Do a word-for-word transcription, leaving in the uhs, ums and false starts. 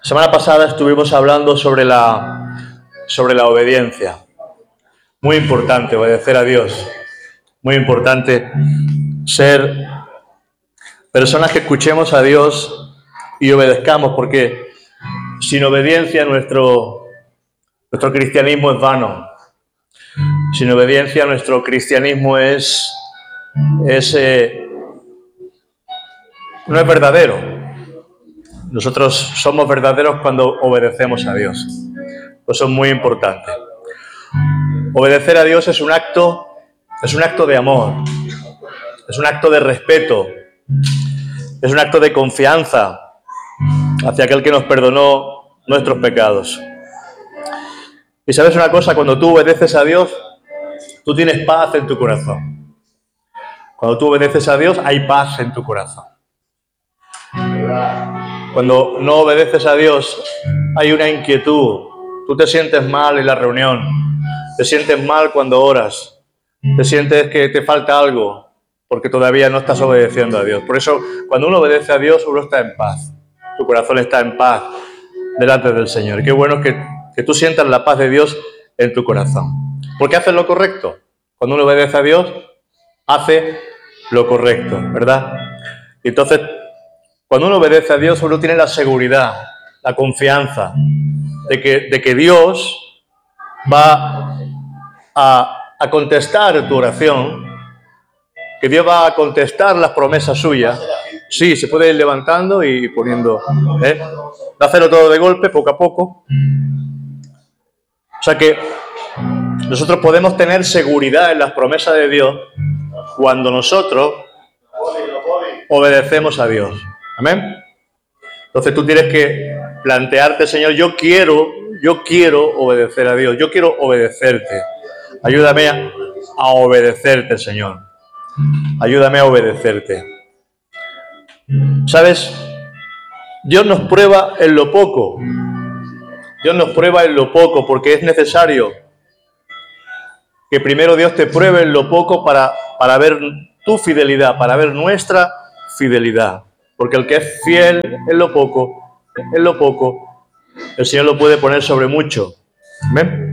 La semana pasada estuvimos hablando sobre la, sobre la obediencia. Muy importante obedecer a Dios. Muy importante ser personas que escuchemos a Dios y obedezcamos, porque sin obediencia nuestro, nuestro cristianismo es vano. Sin obediencia nuestro cristianismo es, es eh, no es verdadero. Nosotros somos verdaderos cuando obedecemos a Dios. Eso es muy importante. Obedecer a Dios es un acto, es un acto de amor, es un acto de respeto, es un acto de confianza hacia aquel que nos perdonó nuestros pecados. Y sabes una cosa, cuando tú obedeces a Dios, tú tienes paz en tu corazón. Cuando tú obedeces a Dios, hay paz en tu corazón. Cuando no obedeces a Dios, hay una inquietud. Tú te sientes mal en la reunión, te sientes mal cuando oras, te sientes que te falta algo, porque todavía no estás obedeciendo a Dios. Por eso, cuando uno obedece a Dios, uno está en paz. Tu corazón está en paz delante del Señor. Y qué bueno que, que tú sientas la paz de Dios en tu corazón. Porque haces lo correcto. Cuando uno obedece a Dios, hace lo correcto, ¿verdad? Y entonces, cuando uno obedece a Dios, uno tiene la seguridad, la confianza de que, de que Dios va a, a contestar tu oración, que Dios va a contestar las promesas suyas. Sí, se puede ir levantando y poniendo, ¿eh? No hacerlo todo de golpe, poco a poco. O sea que nosotros podemos tener seguridad en las promesas de Dios cuando nosotros obedecemos a Dios. Amén. Entonces tú tienes que plantearte, Señor, yo quiero, yo quiero obedecer a Dios, yo quiero obedecerte. Ayúdame a, a obedecerte, Señor. Ayúdame a obedecerte. ¿Sabes? Dios nos prueba en lo poco. Dios nos prueba en lo poco porque es necesario que primero Dios te pruebe en lo poco para, para ver tu fidelidad, para ver nuestra fidelidad. Porque el que es fiel en lo poco, en lo poco, el Señor lo puede poner sobre mucho. ¿Ven?